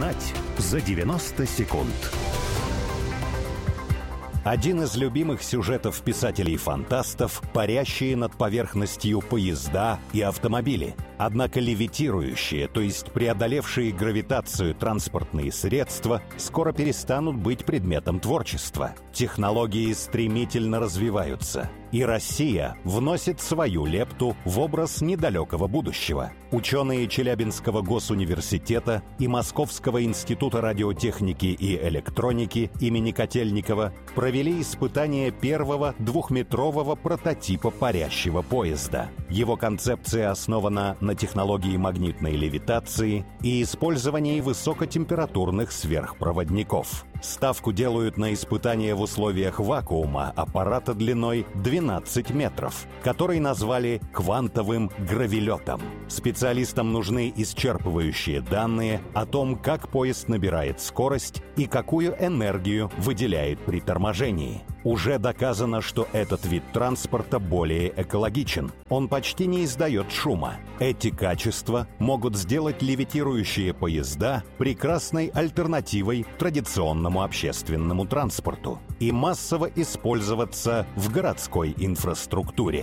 Узнать за 90 секунд. Один из любимых сюжетов писателей-фантастов – парящие над поверхностью поезда и автомобили. Однако левитирующие, то есть преодолевшие гравитацию транспортные средства, скоро перестанут быть предметом творчества. Технологии стремительно развиваются. И Россия вносит свою лепту в образ недалекого будущего. Ученые Челябинского госуниверситета и Московского института радиотехники и электроники имени Котельникова провели испытание первого двухметрового прототипа парящего поезда. Его концепция основана на технологии магнитной левитации и использовании высокотемпературных сверхпроводников. Ставку делают на испытания в условиях вакуума аппарата длиной 12 метров, который назвали квантовым гравилетом. Специалистам нужны исчерпывающие данные о том, как поезд набирает скорость и какую энергию выделяет при торможении. Уже доказано, что этот вид транспорта более экологичен. Он почти не издает шума. Эти качества могут сделать левитирующие поезда прекрасной альтернативой традиционному общественному транспорту и массово использоваться в городской инфраструктуре.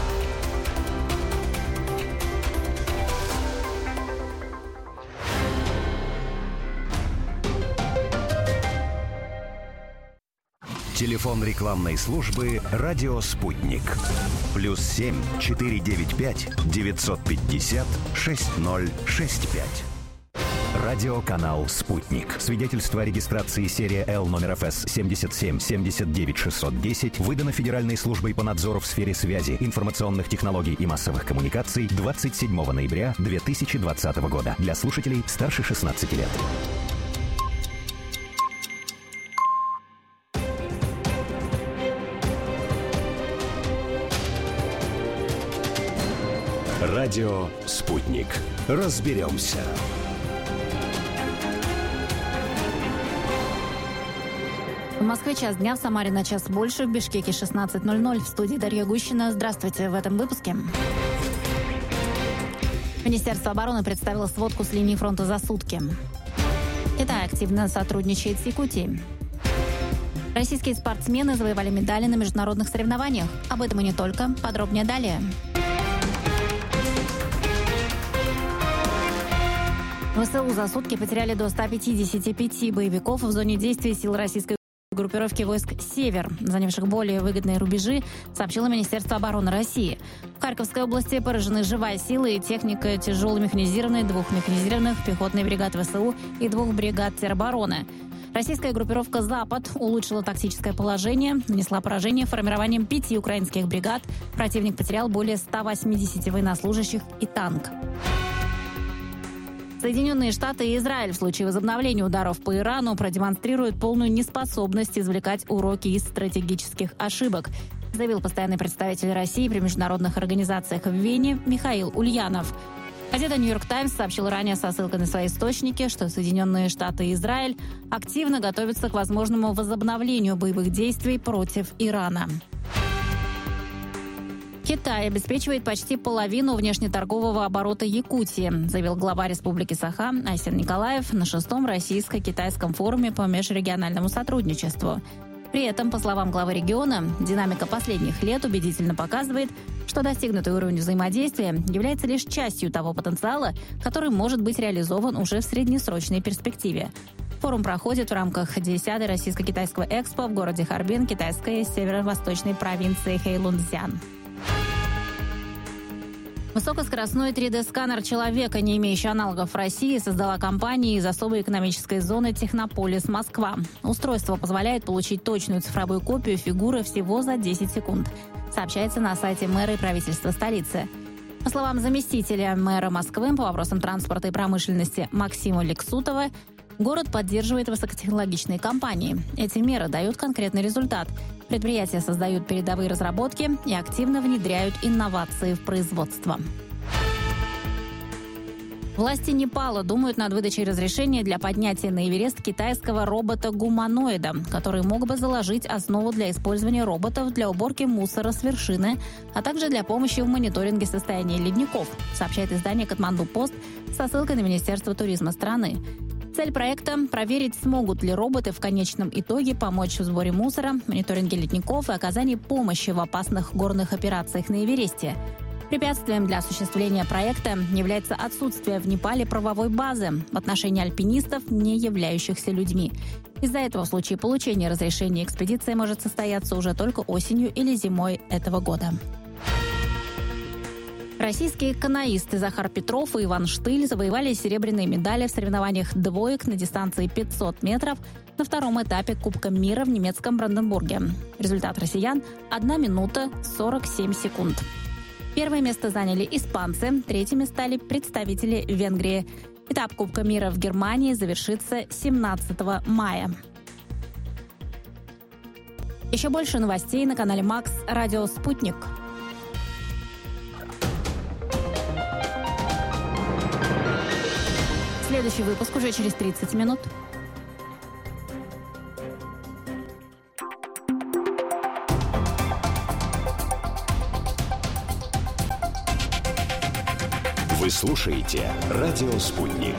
Телефон рекламной службы «Радио Спутник». +7 495 950 6065. Радиоканал «Спутник». Свидетельство о регистрации серия Л номер ФС 77 79 610 выдано Федеральной службой по надзору в сфере связи, информационных технологий и массовых коммуникаций 27 ноября 2020 года. Для слушателей старше 16 лет. Радио «Спутник». Разберемся. В Москве час дня, в Самаре на час больше, в Бишкеке 16:00. В студии Дарья Гущина. Здравствуйте в этом выпуске. Министерство обороны представило сводку с линии фронта за сутки. Китай активно сотрудничает с Якутией. Российские спортсмены завоевали медали на международных соревнованиях. Об этом и не только. Подробнее далее. ВСУ за сутки потеряли до 155 боевиков в зоне действия сил российской группировки войск «Север», занявших более выгодные рубежи, сообщило Министерство обороны России. В Харьковской области поражены живая сила и техника тяжелой механизированной, 2 механизированных пехотной бригад ВСУ и 2 бригад теробороны. Российская группировка «Запад» улучшила тактическое положение, нанесла поражение формированием 5 украинских бригад. Противник потерял более 180 военнослужащих и танк. Соединенные Штаты и Израиль в случае возобновления ударов по Ирану продемонстрируют полную неспособность извлекать уроки из стратегических ошибок, заявил постоянный представитель России при международных организациях в Вене Михаил Ульянов. Газета «Нью-Йорк Таймс» сообщила ранее со ссылкой на свои источники, что Соединенные Штаты и Израиль активно готовятся к возможному возобновлению боевых действий против Ирана. Китай обеспечивает почти половину внешнеторгового оборота Якутии, заявил глава Республики Саха Айсен Николаев на 6-м российско-китайском форуме по межрегиональному сотрудничеству. При этом, по словам главы региона, динамика последних лет убедительно показывает, что достигнутый уровень взаимодействия является лишь частью того потенциала, который может быть реализован уже в среднесрочной перспективе. Форум проходит в рамках 10-й российско-китайского экспо в городе Харбин, китайской северо-восточной провинции Хэйлунцзян. Высокоскоростной 3D-сканер человека, не имеющий аналогов в России, создала компания из особой экономической зоны «Технополис Москва». Устройство позволяет получить точную цифровую копию фигуры всего за 10 секунд, сообщается на сайте мэра и правительства столицы. По словам заместителя мэра Москвы по вопросам транспорта и промышленности Максима Лексутова, город поддерживает высокотехнологичные компании. Эти меры дают конкретный результат. Предприятия создают передовые разработки и активно внедряют инновации в производство. Власти Непала думают над выдачей разрешения для поднятия на Эверест китайского робота-гуманоида, который мог бы заложить основу для использования роботов для уборки мусора с вершины, а также для помощи в мониторинге состояния ледников, сообщает издание «Катманду Пост» со ссылкой на Министерство туризма страны. Цель проекта – проверить, смогут ли роботы в конечном итоге помочь в сборе мусора, мониторинге ледников и оказании помощи в опасных горных операциях на Эвересте. Препятствием для осуществления проекта является отсутствие в Непале правовой базы в отношении альпинистов, не являющихся людьми. Из-за этого в случае получения разрешения экспедиция может состояться уже только осенью или зимой этого года. Российские каноисты Захар Петров и Иван Штыль завоевали серебряные медали в соревнованиях двоек на дистанции 500 метров на втором этапе Кубка мира в немецком Бранденбурге. Результат россиян – 1 минута 47 секунд. Первое место заняли испанцы, третьими стали представители Венгрии. Этап Кубка мира в Германии завершится 17 мая. Еще больше новостей на канале Макс «Радио Спутник». Следующий выпуск уже через 30 минут. Вы слушаете «Радио Спутник».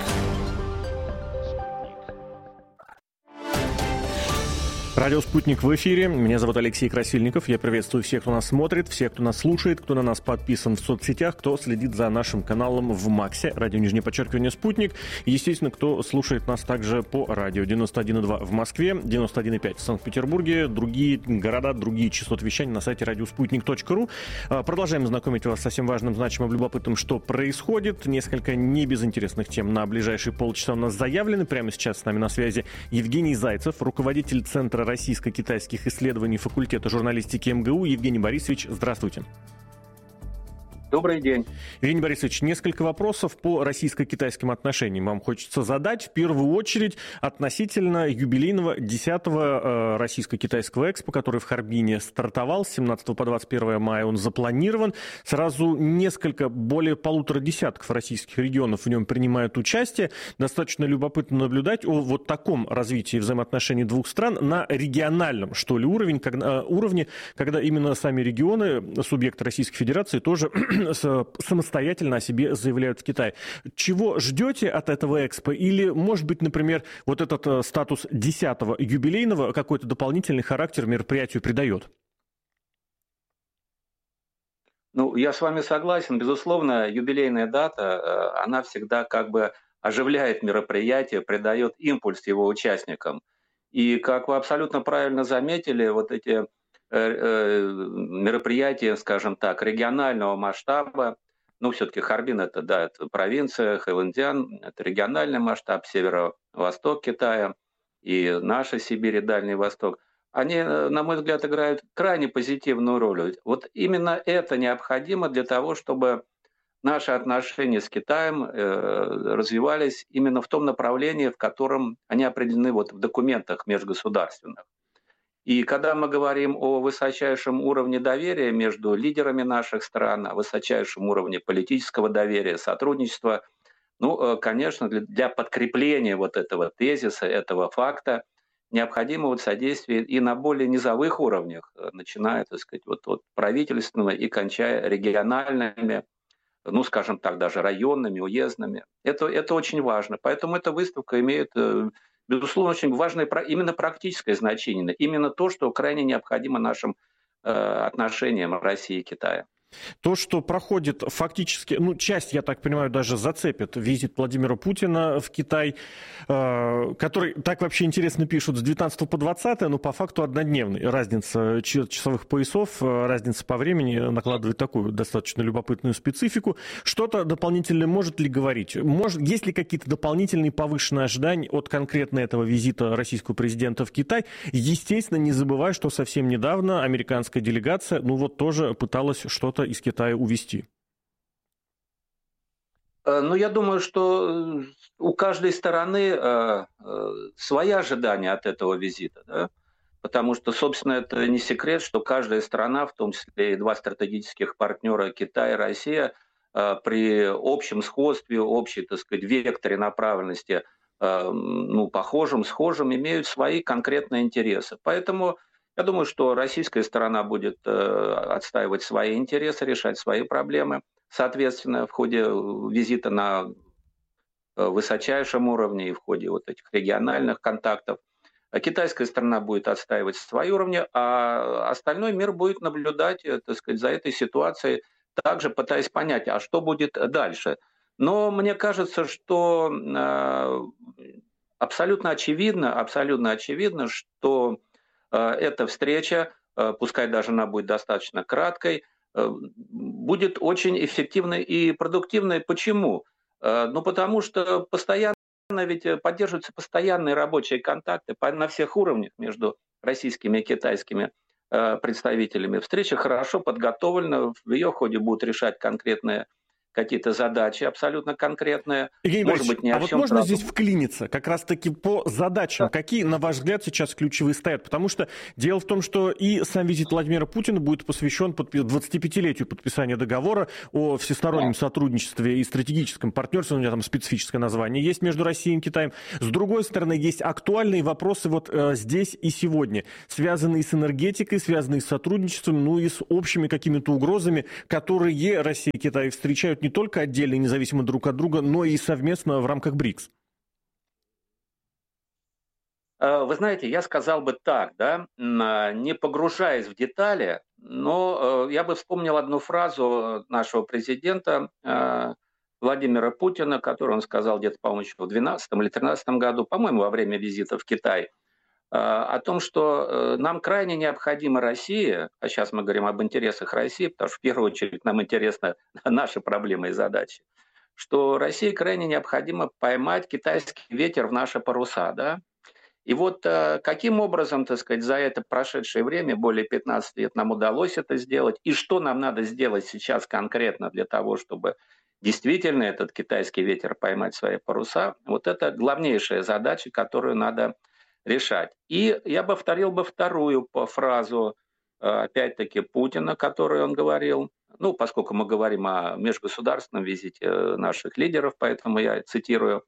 Радио «Спутник» в эфире. Меня зовут Алексей Красильников. Я приветствую всех, кто нас смотрит, всех, кто нас слушает, кто на нас подписан в соцсетях, кто следит за нашим каналом в Максе, радио _ «Спутник». И, естественно, кто слушает нас также по радио 91,2 в Москве, 91,5 в Санкт-Петербурге, другие города, другие частоты вещания на сайте радиоспутник.ру. Продолжаем знакомить вас со всем важным, значимым, любопытным, что происходит. Несколько небезынтересных тем на ближайшие полчаса у нас заявлены. Прямо сейчас с нами на связи Евгений Зайцев, руководитель Центра российско-китайских исследований факультета журналистики МГУ. Евгений Борисович, здравствуйте. Добрый день. Евгений Борисович, несколько вопросов по российско-китайским отношениям вам хочется задать. В первую очередь относительно юбилейного 10-го российско-китайского экспо, который в Харбине стартовал с 17 по 21 мая. Он запланирован. Сразу более полутора десятков российских регионов в нем принимают участие. Достаточно любопытно наблюдать о вот таком развитии взаимоотношений двух стран на региональном, что ли, уровне, когда именно сами регионы, субъекты Российской Федерации, тоже самостоятельно о себе заявляют в Китае. Чего ждете от этого экспо? Или, может быть, например, вот этот статус 10-го юбилейного какой-то дополнительный характер мероприятию придает? Ну, я с вами согласен. Безусловно, юбилейная дата, она всегда как бы оживляет мероприятие, придает импульс его участникам. И, как вы абсолютно правильно заметили, вот эти мероприятия, скажем так, регионального масштаба, ну, все-таки Харбин это провинция, Хэйлунцзян, это региональный масштаб, северо-восток Китая и наша Сибирь и Дальний Восток, они, на мой взгляд, играют крайне позитивную роль. Вот именно это необходимо для того, чтобы наши отношения с Китаем развивались именно в том направлении, в котором они определены вот в документах межгосударственных. И когда мы говорим о высочайшем уровне доверия между лидерами наших стран, о высочайшем уровне политического доверия, сотрудничества, ну, конечно, для подкрепления вот этого тезиса, этого факта, необходимо вот содействие и на более низовых уровнях, начиная, так сказать, от правительственного и кончая региональными, ну, скажем так, даже районными, уездными. Это очень важно. Поэтому эта выставка имеет, безусловно, очень важное именно практическое значение, именно то, что крайне необходимо нашим отношениям России и Китая. То, что проходит фактически, часть, я так понимаю, даже зацепит визит Владимира Путина в Китай, который, так вообще интересно пишут, с 19 по 20, но по факту однодневный. Разница часовых поясов, разница по времени накладывает такую достаточно любопытную специфику. Что-то дополнительное может ли говорить? Есть ли какие-то дополнительные повышенные ожидания от конкретно этого визита российского президента в Китай? Естественно, не забывая, что совсем недавно американская делегация, тоже пыталась что-то из Китая увезти. Я думаю, что у каждой стороны свои ожидания от этого визита. Да? Потому что, собственно, это не секрет, что каждая страна, в том числе и два стратегических партнера Китай и Россия, при общем сходстве, общей, так сказать, векторе направленности, похожим, схожим, имеют свои конкретные интересы. Поэтому я думаю, что российская сторона будет отстаивать свои интересы, решать свои проблемы. Соответственно, в ходе визита на высочайшем уровне и в ходе вот этих региональных контактов. А китайская сторона будет отстаивать свои уровни, а остальной мир будет наблюдать, так сказать, за этой ситуацией, также пытаясь понять, а что будет дальше. Но мне кажется, что абсолютно очевидно, что эта встреча, пускай даже она будет достаточно краткой, будет очень эффективной и продуктивной. Почему? Ну, потому что постоянно ведь поддерживаются постоянные рабочие контакты на всех уровнях между российскими и китайскими представителями. Встреча хорошо подготовлена, в ее ходе будут решать конкретные какие-то задачи абсолютно конкретные. Евгений Борисович, а вот можно здесь вклиниться как раз-таки по задачам? Да. Какие, на ваш взгляд, сейчас ключевые стоят? Потому что дело в том, что и сам визит Владимира Путина будет посвящен 25-летию подписания договора о всестороннем сотрудничестве и стратегическом партнерстве, у меня там специфическое название есть, между Россией и Китаем. С другой стороны, есть актуальные вопросы вот здесь и сегодня, связанные с энергетикой, связанные с сотрудничеством, ну и с общими какими-то угрозами, которые Россия и Китай встречают не только отдельно и независимо друг от друга, но и совместно в рамках БРИКС? Вы знаете, я сказал бы так, да, не погружаясь в детали, но я бы вспомнил одну фразу нашего президента Владимира Путина, которую он сказал где-то, по-моему, еще в 2012 или 2013 году, по-моему, во время визита в Китай, о том, что нам крайне необходима Россия, а сейчас мы говорим об интересах России, потому что в первую очередь нам интересны наши проблемы и задачи, что России крайне необходимо поймать китайский ветер в наши паруса, да? И вот каким образом, так сказать, за это прошедшее время, более 15 лет, нам удалось это сделать, и что нам надо сделать сейчас конкретно для того, чтобы действительно этот китайский ветер поймать в свои паруса, вот это главнейшая задача, которую надо решать. И я бы повторил вторую фразу, опять-таки, Путина, которую он говорил, ну, поскольку мы говорим о межгосударственном визите наших лидеров, поэтому я цитирую,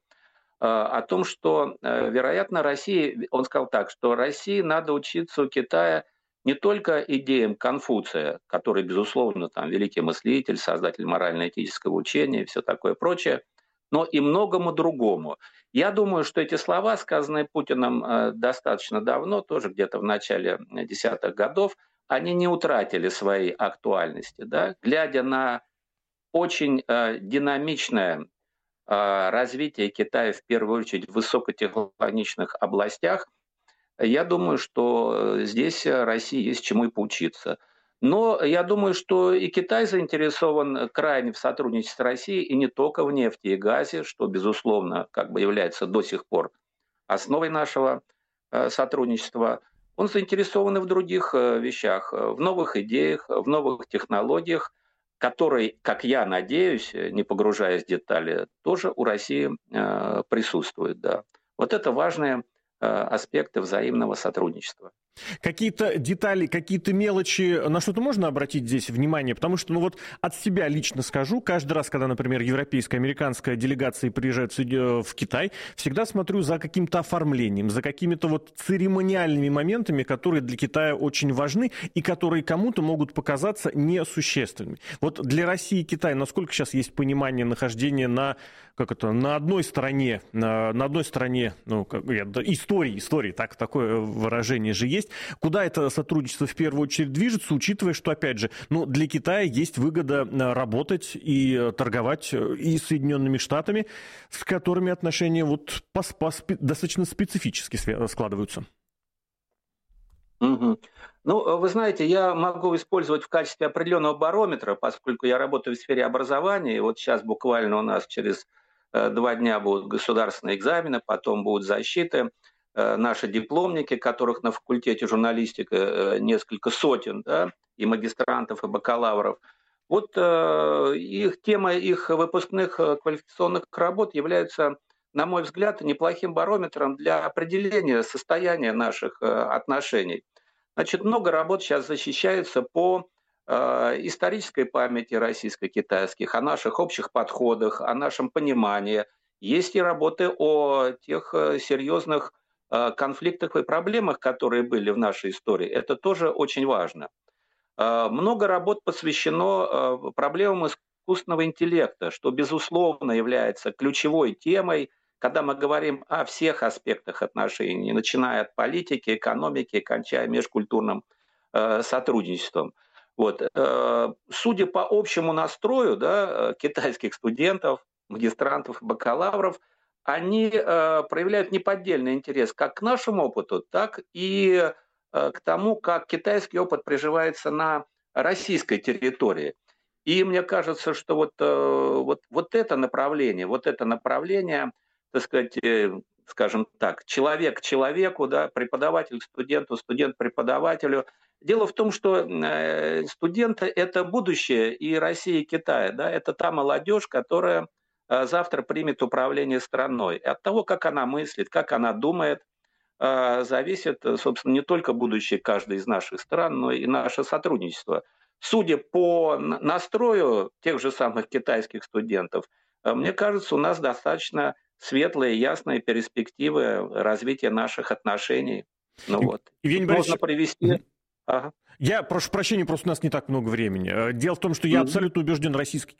о том, что, вероятно, России, он сказал так, что России надо учиться у Китая не только идеям Конфуция, который, безусловно, там, великий мыслитель, создатель морально-этического учения и все такое прочее, но и многому другому. Я думаю, что эти слова, сказанные Путиным достаточно давно, тоже где-то в начале десятых годов, они не утратили своей актуальности. Да? Глядя на очень динамичное развитие Китая, в первую очередь в высокотехнологичных областях, я думаю, что здесь России есть чему и поучиться. Но я думаю, что и Китай заинтересован крайне в сотрудничестве с Россией, и не только в нефти и газе, что, безусловно, как бы является до сих пор основой нашего сотрудничества. Он заинтересован и в других вещах, в новых идеях, в новых технологиях, которые, как я надеюсь, не погружаясь в детали, тоже у России присутствуют. Да. Вот это важные аспекты взаимного сотрудничества. Какие-то детали, какие-то мелочи, на что-то можно обратить здесь внимание? Потому что, ну вот от себя лично скажу, каждый раз, когда, например, европейская, американская делегация приезжает в Китай, всегда смотрю за каким-то оформлением, за какими-то вот церемониальными моментами, которые для Китая очень важны и которые кому-то могут показаться несущественными. Вот для России и Китая насколько сейчас есть понимание нахождения на одной стороне, ну, истории, такое выражение же есть, куда это сотрудничество в первую очередь движется, учитывая, что, опять же, ну, для Китая есть выгода работать и торговать и с Соединенными Штатами, с которыми отношения вот достаточно специфически складываются. Угу. Ну, вы знаете, я могу использовать в качестве определенного барометра, поскольку я работаю в сфере образования, и вот сейчас буквально у нас через 2 дня будут государственные экзамены, потом будут защиты. Наши дипломники, которых на факультете журналистики несколько сотен, да, и магистрантов, и бакалавров. Вот тема их выпускных квалификационных работ является, на мой взгляд, неплохим барометром для определения состояния наших отношений. Значит, много работ сейчас защищается по исторической памяти российско-китайских, о наших общих подходах, о нашем понимании. Есть и работы о тех серьезных конфликтах и проблемах, которые были в нашей истории. Это тоже очень важно. Много работ посвящено проблемам искусственного интеллекта, что, безусловно, является ключевой темой, когда мы говорим о всех аспектах отношений, начиная от политики, экономики, кончая межкультурным сотрудничеством. Вот. Судя по общему настрою, да, китайских студентов, магистрантов, бакалавров, они проявляют неподдельный интерес как к нашему опыту, так и к тому, как китайский опыт приживается на российской территории. И мне кажется, что вот это направление, так сказать, скажем так, человек к человеку, да, преподаватель к студенту, студент к преподавателю. Дело в том, что студенты – это будущее и России, и Китая. Да, это та молодежь, которая завтра примет управление страной. И от того, как она мыслит, как она думает, зависит, собственно, не только будущее каждой из наших стран, но и наше сотрудничество. Судя по настрою тех же самых китайских студентов, мне кажется, у нас достаточно светлые, ясные перспективы развития наших отношений. Ну вот. Можно привести... Я прошу прощения, просто у нас не так много времени. Дело в том, что я абсолютно убежден, российский